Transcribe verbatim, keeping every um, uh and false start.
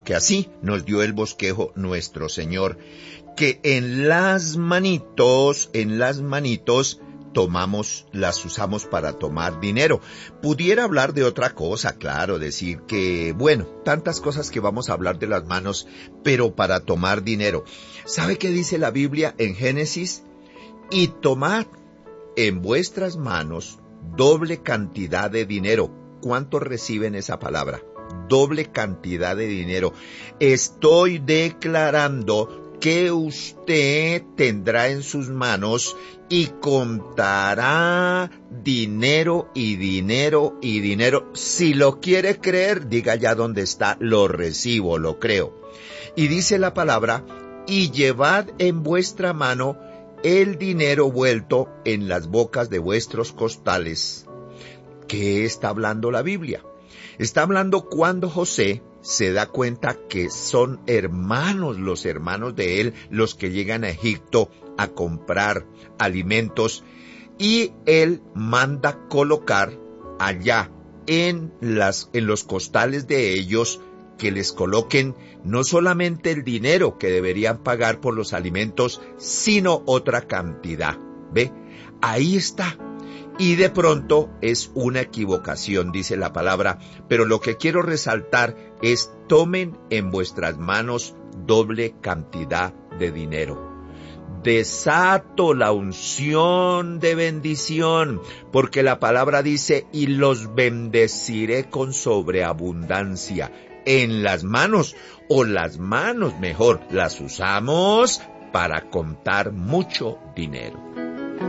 Que así nos dio el bosquejo nuestro Señor, que en las manitos, en las manitos, tomamos, las usamos para tomar dinero. Pudiera hablar de otra cosa, claro, decir que, bueno, tantas cosas que vamos a hablar de las manos, pero para tomar dinero. ¿Sabe qué dice la Biblia en Génesis? Y tomad en vuestras manos doble cantidad de dinero. ¿Cuántos reciben esa palabra? Doble cantidad de dinero. Estoy declarando que usted tendrá en sus manos y contará dinero y dinero y dinero. Si lo quiere creer, diga ya dónde está, lo recibo, lo creo. Y dice la palabra, y llevad en vuestra mano el dinero vuelto en las bocas de vuestros costales. ¿Qué está hablando la Biblia? Está hablando cuando José se da cuenta que son hermanos, los hermanos de él, los que llegan a Egipto a comprar alimentos, y él manda colocar allá en las, en los costales de ellos, que les coloquen no solamente el dinero que deberían pagar por los alimentos, sino otra cantidad. ¿Ve? Ahí está. Y de pronto es una equivocación, dice la palabra, pero lo que quiero resaltar es: tomen en vuestras manos doble cantidad de dinero. Desato la unción de bendición, porque la palabra dice, y los bendeciré con sobreabundancia. En las manos, o las manos mejor, las usamos para contar mucho dinero.